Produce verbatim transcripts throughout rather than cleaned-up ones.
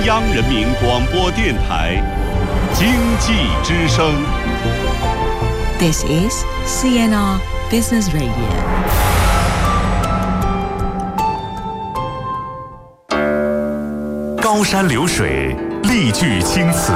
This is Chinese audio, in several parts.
央人民广播电台经济之声。 This is C N R Business Radio。 高山流水，丽句青词，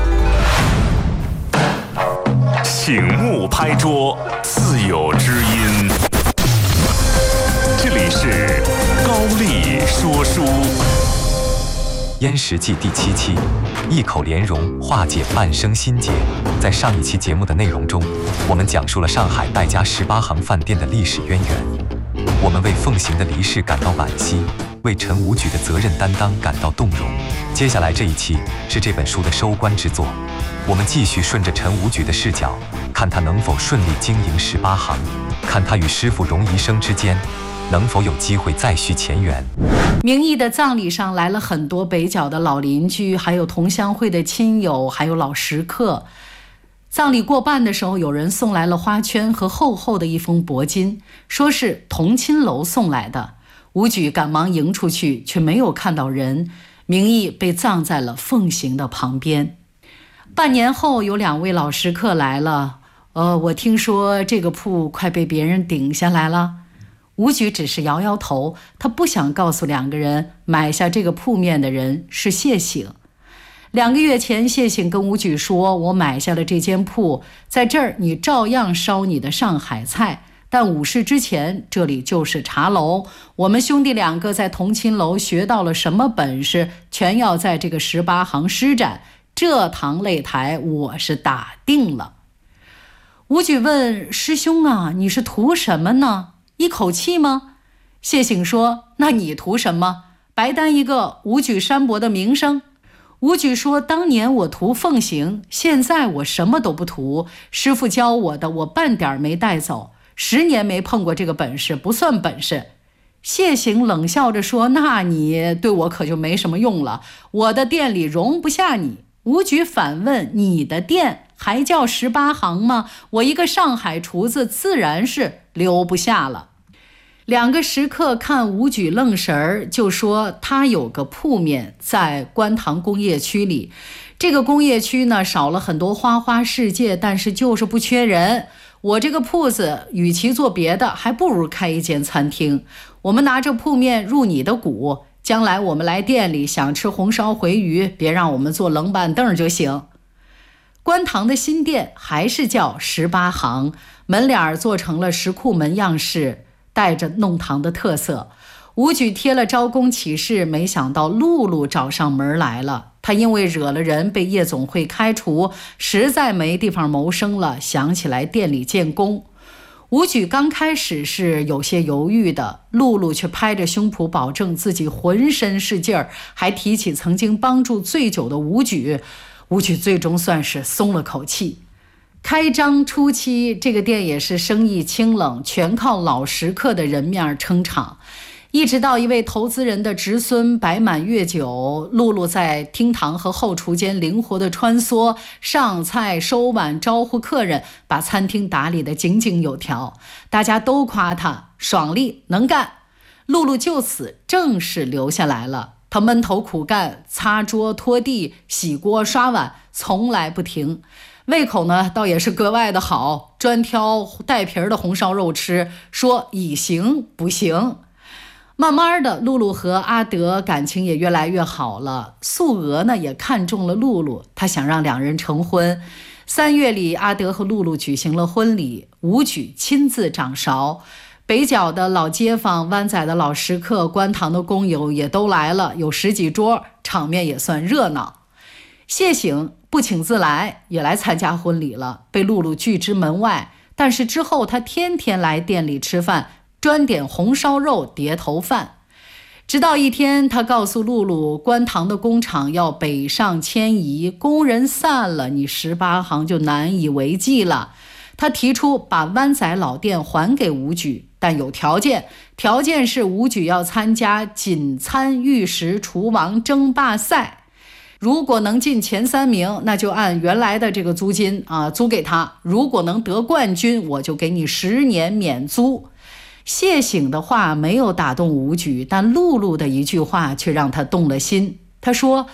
醒目拍桌，自有知音。这里是高丽说书。 燕食记第七期，一口莲蓉化解半生心结。在上一期节目的内容中，我们讲述了上海百家十八行饭店的历史渊源。我们为奉行的离世感到惋惜，为陈武举的责任担当感到动容。接下来这一期是这本书的收官之作，我们继续顺着陈武举的视角，看他能否顺利经营十八行，看他与师傅荣宜生之间能否有机会再续前缘。 明义的葬礼上来了很多北角的老邻居，还有同乡会的亲友，还有老食客。葬礼过半的时候，有人送来了花圈和厚厚的一封帛金，说是同亲楼送来的。武举赶忙迎出去，却没有看到人。明义被葬在了奉行的旁边。半年后，有两位老食客来了，呃，我听说这个铺快被别人顶下来了。武举只是摇摇头，他不想告诉两个人买下这个铺面的人是谢醒。两个月前，谢醒跟武举说，我买下了这间铺，在这儿你照样烧你的上海菜，但午市之前这里就是茶楼，我们兄弟两个在同亲楼学到了什么本事，全要在这个十八行施展，这堂擂台我是打定了。武举问师兄啊，你是图什么呢？一口气吗？谢醒说，那你图什么？白担一个武举山伯的名声。武举说，当年我图奉行，现在我什么都不图，师傅教我的我半点没带走，十年没碰过这个本事，不算本事。谢醒冷笑着说，那你对我可就没什么用了，我的店里容不下你。武举反问，你的店还叫十八行吗？我一个上海厨子自然是留不下了。两个食客看武举愣神儿，就说他有个铺面在观塘工业区里，这个工业区呢少了很多花花世界，但是就是不缺人。我这个铺子与其做别的，还不如开一间餐厅。我们拿着铺面入你的股，将来我们来店里想吃红烧回鱼，别让我们坐冷板凳就行。观塘的新店还是叫十八行，门脸做成了石库门样式，带着弄堂的特色。武举贴了招工启事，没想到露露找上门来了。他因为惹了人被夜总会开除，实在没地方谋生了，想起来店里建工。武举刚开始是有些犹豫的，露露却拍着胸脯保证自己浑身是劲儿，还提起曾经帮助醉酒的武举。武举最终算是松了口气。开张初期，这个店也是生意清冷，全靠老食客的人面撑场。一直到一位投资人的侄孙摆满月酒，露露在厅堂和后厨间灵活地穿梭，上菜收碗招呼客人，把餐厅打理得井井有条。大家都夸她爽利能干，露露就此正式留下来了。她闷头苦干，擦桌拖地洗锅刷碗，从来不停。胃口呢倒也是格外的好，专挑带皮儿的红烧肉吃，说以形补形。慢慢的，露露和阿德感情也越来越好了。素娥呢也看中了露露，她想让两人成婚。三月里，阿德和露露举行了婚礼，武举亲自掌勺。北角的老街坊、湾仔的老食客、观塘的工友也都来了，有十几桌，场面也算热闹。谢醒不请自来，也来参加婚礼了，被露露拒之门外。但是之后他天天来店里吃饭，专点红烧肉、碟头饭。直到一天，他告诉露露，观塘的工厂要北上迁移，工人散了，你十八行就难以为继了。他提出把湾仔老店还给武举，但有条件，条件是武举要参加锦餐玉食厨王争霸赛。如果能进前三名，那就按原来的这个租金啊租给他；如果能得冠军，我就给你十年免租。谢醒的话没有打动武举，但露露的一句话却让他动了心。他说，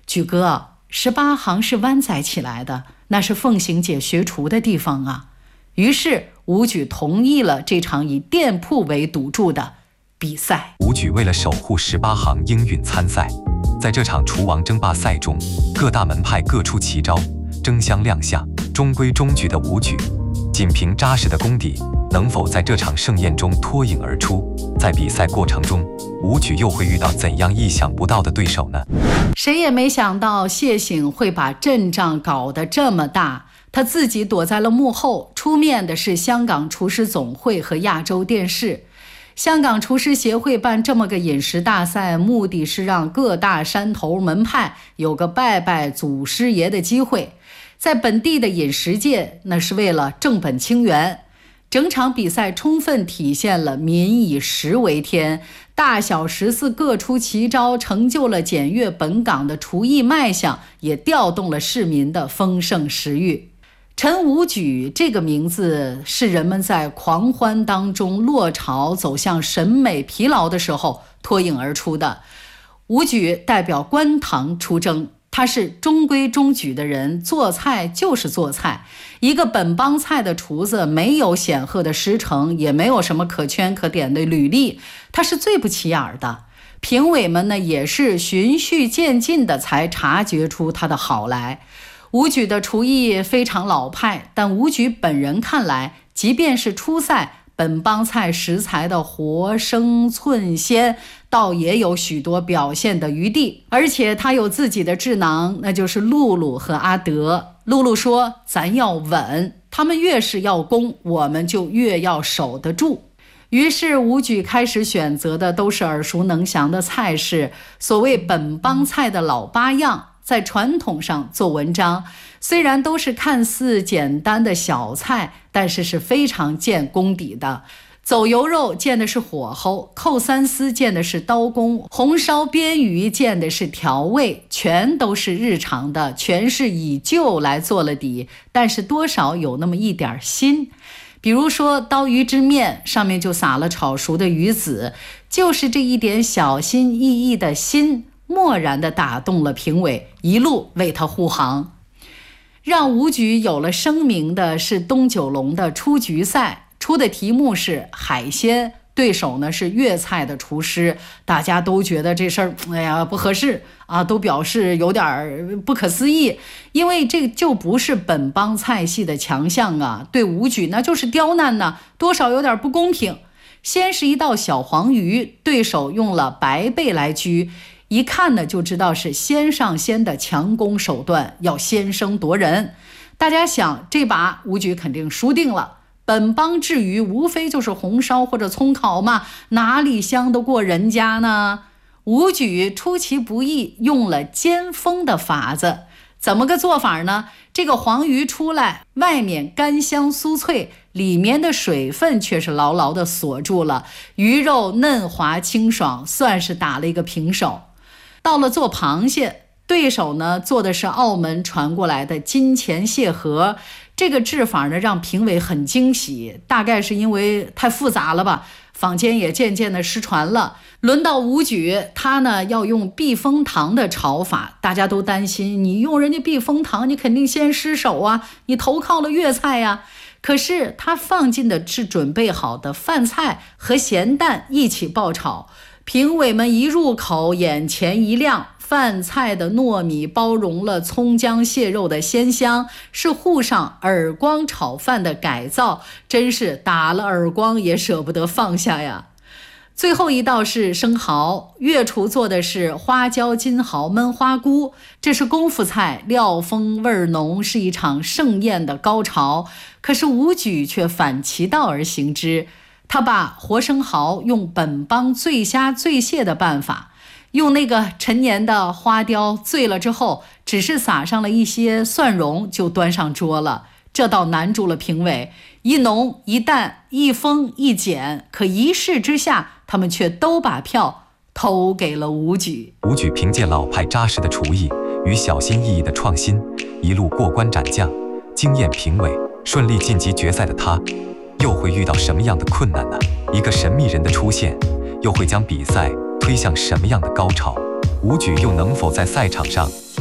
举哥，十八行是湾仔起来的，那是凤行姐学厨的地方啊。于是武举同意了这场以店铺为赌注的比赛。 武举为了守护十八行应允参赛，在这场厨王争霸赛中，各大门派各出奇招，争相亮相。中规中矩的武举，仅凭扎实的功底，能否在这场盛宴中脱颖而出？在比赛过程中，武举又会遇到怎样意想不到的对手呢？ 谁也没想到谢醒会把阵仗搞得这么大，他自己躲在了幕后，出面的是香港厨师总会和亚洲电视。香港厨师协会办这么个饮食大赛，目的是让各大山头门派有个拜拜祖师爷的机会。在本地的饮食界，那是为了正本清源。整场比赛充分体现了民以食为天，大小十四各出奇招，成就了检阅本港的厨艺卖相，也调动了市民的丰盛食欲。陈武举这个名字是人们在狂欢当中落潮走向审美疲劳的时候脱颖而出的。武举代表官堂出征，他是中规中矩的人，做菜就是做菜。一个本帮菜的厨子没有显赫的师承，也没有什么可圈可点的履历，他是最不起眼的。评委们呢也是循序渐进的才察觉出他的好来。武举的厨艺非常老派，但武举本人看来，即便是初赛，本帮菜食材的活生寸鲜，倒也有许多表现的余地。而且他有自己的智囊，那就是露露和阿德。露露说，咱要稳，他们越是要攻，我们就越要守得住。于是武举开始选择的都是耳熟能详的菜式，所谓本帮菜的老八样，在传统上做文章。虽然都是看似简单的小菜，但是是非常见功底的。走油肉见的是火候，扣三丝见的是刀工，红烧边鱼见的是调味，全都是日常的，全是以旧来做了底，但是多少有那么一点新。比如说刀鱼之面，上面就撒了炒熟的鱼子，就是这一点小心翼翼的心，蓦然地打动了评委，一路为他护航。让武举有了声名的是东九龙的出局赛，出的题目是海鲜，对手呢是粤菜的厨师，大家都觉得这事儿哎呀不合适啊，都表示有点不可思议，因为这就不是本帮菜系的强项啊，对武举那就是刁难呢，多少有点不公平。先是一道小黄鱼，对手用了白贝来焗，一看呢就知道是先上先的强攻手段，要先声夺人。大家想，这把武举肯定输定了。本帮制鱼无非就是红烧或者葱烤嘛，哪里香得过人家呢？武举出其不意，用了煎封的法子。怎么个做法呢？这个黄鱼出来，外面干香酥脆，里面的水分却是牢牢地锁住了，鱼肉嫩滑清爽，算是打了一个平手。到了做螃蟹，对手呢做的是澳门传过来的金钱蟹盒，这个制法呢让评委很惊喜，大概是因为太复杂了吧，坊间也渐渐的失传了。轮到武举，他呢要用避风塘的炒法，大家都担心你用人家避风塘，你肯定先失手啊，你投靠了粤菜呀。可是他放进的是准备好的饭菜和咸蛋一起爆炒，评委们一入口眼前一亮，饭菜的糯米包容了葱姜蟹肉的鲜香，是沪上耳光炒饭的改造，真是打了耳光也舍不得放下呀。最后一道是生蚝，粤厨做的是花椒金蚝焖花菇，这是功夫菜，料丰味浓，是一场盛宴的高潮。可是武举却反其道而行之，他把活生蚝用本帮醉虾醉蟹的办法，用那个陈年的花雕醉了之后，只是撒上了一些蒜蓉就端上桌了。这倒难住了评委，一浓一淡，一丰一减，可一试之下，他们却都把票投给了武举。 武举凭借老派扎实的厨艺与小心翼翼的创新，一路过关斩将，惊艳评委，顺利晋级决赛的他，又会遇到什么样的困难呢？一个神秘人的出现，又会将比赛推向什么样的高潮？武举又能否在赛场上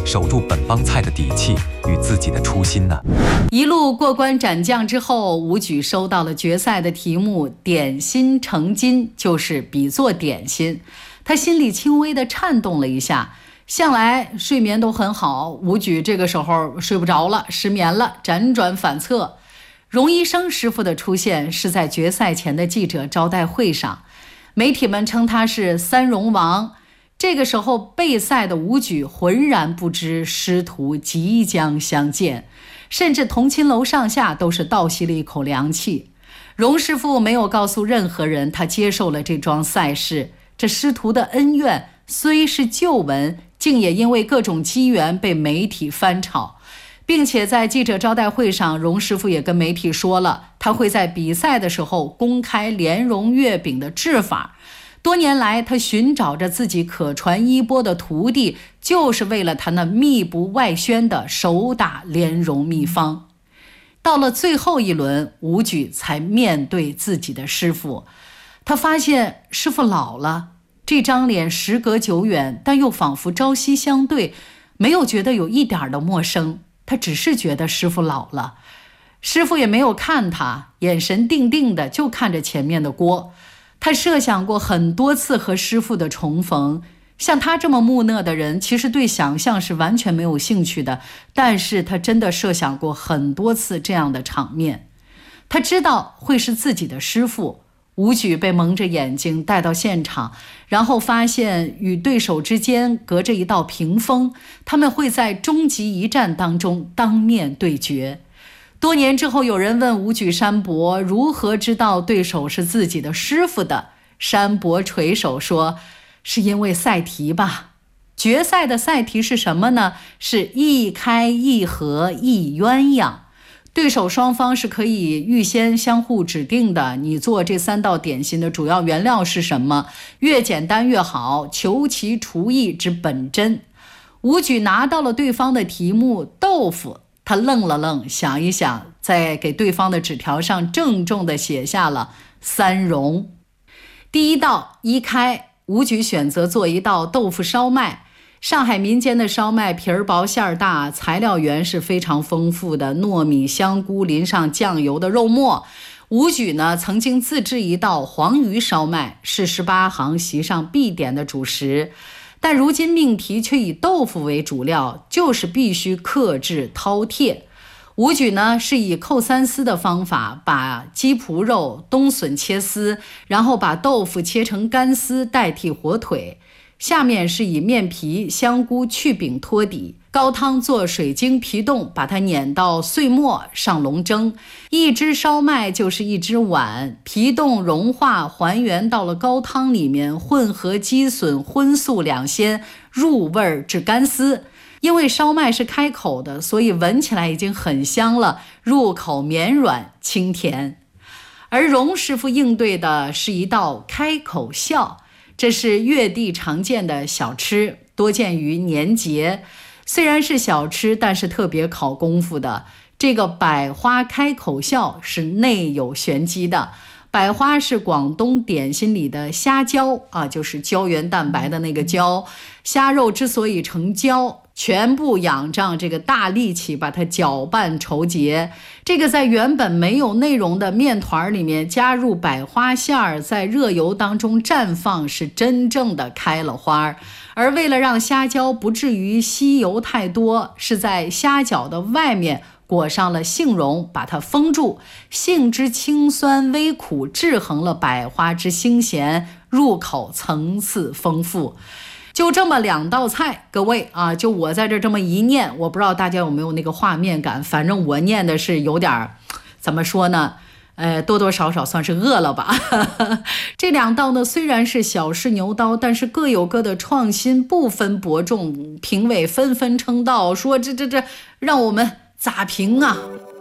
守住本帮菜的底气与自己的初心呢？ 一路过关斩将之后，武举收到了决赛的题目，点心成金，就是比作点心。他心里轻微的颤动了一下，向来睡眠都很好，武举这个时候睡不着了，失眠了，辗转反侧。荣医生师傅的出现是在决赛前的记者招待会上，媒体们称他是三荣王。这个时候备赛的武举浑然不知师徒即将相见，甚至同亲楼上下都是倒吸了一口凉气。荣师傅没有告诉任何人他接受了这桩赛事，这师徒的恩怨虽是旧闻，竟也因为各种机缘被媒体翻炒，并且在记者招待会上，荣师傅也跟媒体说了，他会在比赛的时候公开莲蓉月饼的制法。多年来，他寻找着自己可传衣钵的徒弟，就是为了他那秘不外宣的手打莲蓉秘方。到了最后一轮，武举才面对自己的师傅，他发现师傅老了，这张脸时隔久远，但又仿佛朝夕相对，没有觉得有一点的陌生，他只是觉得师傅老了。师傅也没有看他，眼神定定的就看着前面的锅。他设想过很多次和师傅的重逢，像他这么木讷的人，其实对想象是完全没有兴趣的，但是他真的设想过很多次这样的场面。他知道会是自己的师傅。武举被蒙着眼睛带到现场，然后发现与对手之间隔着一道屏风，他们会在终极一战当中当面对决。多年之后，有人问武举山伯如何知道对手是自己的师傅的，山伯垂手说，是因为赛题吧。决赛的赛题是什么呢？是一开一合一鸳鸯。对手双方是可以预先相互指定的，你做这三道点心的主要原料是什么，越简单越好，求其厨艺之本真。武举拿到了对方的题目豆腐，他愣了愣，想一想，在给对方的纸条上郑重地写下了三荣。第一道一开，武举选择做一道豆腐烧麦。上海民间的烧麦皮儿薄馅儿大，材料源是非常丰富的，糯米、香菇淋上酱油的肉末。武举呢曾经自制一道黄鱼烧麦，是十八行席上必点的主食，但如今命题却以豆腐为主料，就是必须克制饕餮。武举呢是以扣三丝的方法，把鸡脯肉、冬笋切丝，然后把豆腐切成干丝代替火腿。下面是以面皮、香菇去饼托底，高汤做水晶皮冻，把它碾到碎末，上笼蒸。一只烧麦就是一只碗，皮冻融化还原到了高汤里面，混合鸡笋、荤素两鲜，入味至干丝。因为烧麦是开口的，所以闻起来已经很香了，入口绵软清甜。而荣师傅应对的是一道开口笑，这是粤地常见的小吃，多见于年节。虽然是小吃，但是特别考功夫的。这个百花开口笑是内有玄机的。百花是广东点心里的虾胶啊，就是胶原蛋白的那个胶。虾肉之所以成胶，全部仰仗这个大力气把它搅拌稠结。这个在原本没有内容的面团里面加入百花馅儿，在热油当中绽放，是真正的开了花。而为了让虾胶不至于吸油太多，是在虾饺的外面裹上了杏蓉，把它封住。杏之清酸微苦制衡了百花之腥咸，入口层次丰富。就这么两道菜，各位啊，就我在这这么一念，我不知道大家有没有那个画面感，反正我念的是有点怎么说呢，呃，多多少少算是饿了吧。这两道呢虽然是小试牛刀，但是各有各的创新，不分伯仲，评委纷纷称道，说这这这让我们咋评啊？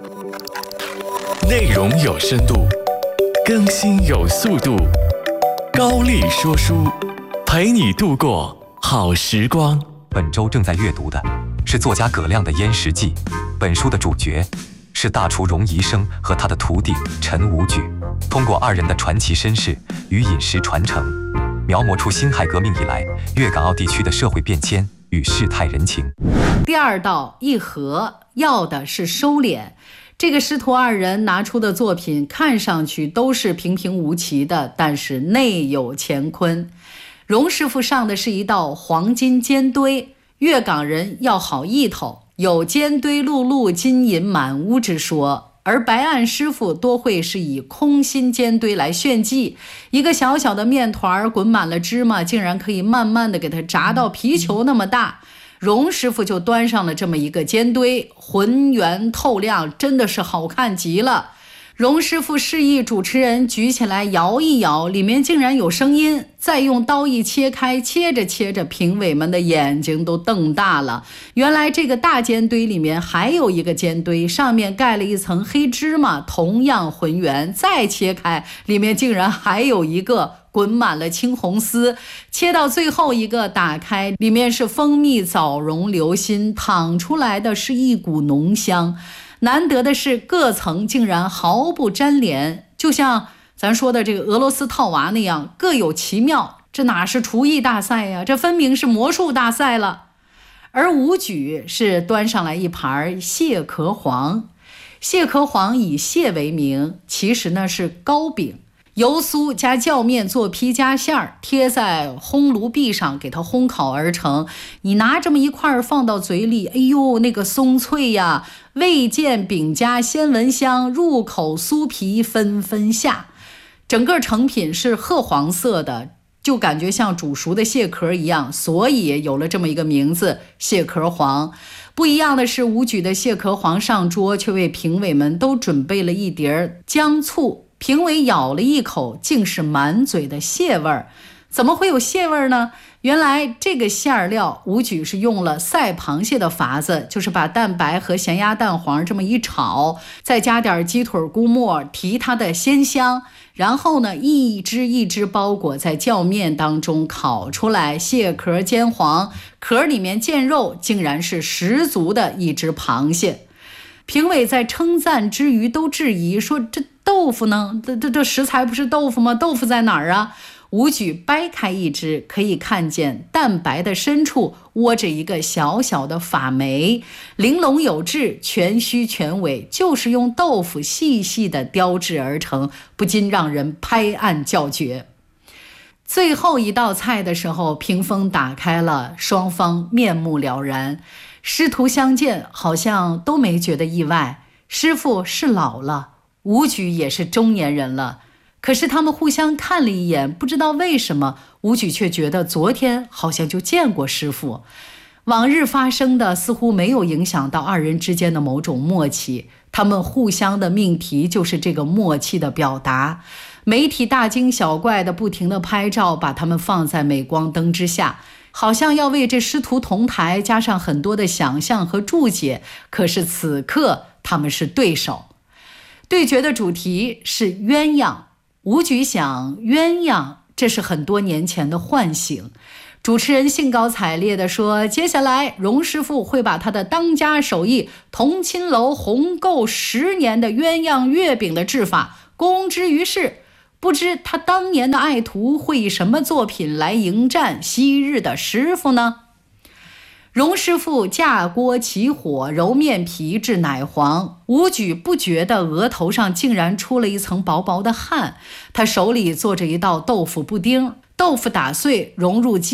内容有深度，更新有速度，高丽说书，陪你度过好时光。 本周正在阅读的是作家葛亮的《燕食记》，本书的主角是大厨荣医生和他的徒弟陈武举，通过二人的传奇身世与饮食传承，描摹出辛亥革命以来粤港澳地区的社会变迁与与世态人情。 第二道一和，要的是收敛。这个师徒二人拿出的作品看上去都是平平无奇的，但是内有乾坤。荣师傅上的是一道黄金尖堆，粤港人要好意头，有尖堆辘辘金银满屋之说。而白案师傅多会是以空心尖堆来炫技，一个小小的面团滚满了芝麻，竟然可以慢慢的给它炸到皮球那么大。荣师傅就端上了这么一个尖堆，浑圆透亮，真的是好看极了。荣师傅示意主持人举起来摇一摇，里面竟然有声音，再用刀一切开，切着切着，评委们的眼睛都瞪大了。原来这个大尖堆里面还有一个尖堆，上面盖了一层黑芝麻，同样浑圆，再切开，里面竟然还有一个滚满了青红丝，切到最后一个打开，里面是蜂蜜、枣蓉、流心，淌出来的是一股浓香。难得的是各层竟然毫不沾连，就像咱说的这个俄罗斯套娃那样，各有奇妙。这哪是厨艺大赛呀，这分明是魔术大赛了。而武举是端上来一盘蟹壳黄，蟹壳黄以蟹为名，其实呢是糕饼，油酥加酵面做坯加馅儿，贴在烘炉壁上给它烘烤而成。你拿这么一块放到嘴里，哎呦，那个松脆呀，味见饼家鲜闻香，入口酥皮纷纷下。整个成品是褐黄色的，就感觉像煮熟的蟹壳一样，所以有了这么一个名字，蟹壳黄。不一样的是，武举的蟹壳黄上桌，却为评委们都准备了一碟姜醋。评委咬了一口，竟是满嘴的蟹味儿。怎么会有蟹味儿呢？原来这个馅料武举是用了赛螃蟹的法子，就是把蛋白和咸鸭蛋黄这么一炒，再加点鸡腿菇末提它的鲜香，然后呢一只一只包裹在酵面当中烤出来，蟹壳煎黄，壳里面见肉，竟然是十足的一只螃蟹。评委在称赞之余都质疑说，这豆腐呢？这这这食材不是豆腐吗？豆腐在哪儿啊？武举掰开一只，可以看见蛋白的深处窝着一个小小的发霉，玲珑有致，全须全尾，就是用豆腐细细的雕制而成，不禁让人拍案叫绝。最后一道菜的时候，屏风打开了，双方面目了然，师徒相见，好像都没觉得意外。师傅是老了，武举也是中年人了，可是他们互相看了一眼，不知道为什么，武举却觉得昨天好像就见过师傅。往日发生的似乎没有影响到二人之间的某种默契，他们互相的命题就是这个默契的表达。媒体大惊小怪的不停地拍照，把他们放在镁光灯之下，好像要为这师徒同台加上很多的想象和注解，可是此刻他们是对手。对决的主题是鸳鸯，武举想鸳鸯，这是很多年前的唤醒。主持人兴高采烈地说，接下来荣师傅会把他的当家手艺同青楼红购十年的鸳鸯月饼的制法公之于世，不知他当年的爱徒会以什么作品来迎战昔日的师傅呢？荣师傅架锅起火，揉面皮至奶黄，武举不觉得额头上竟然出了一层薄薄的汗。他手里做着一道豆腐布丁，豆腐打碎融入鸡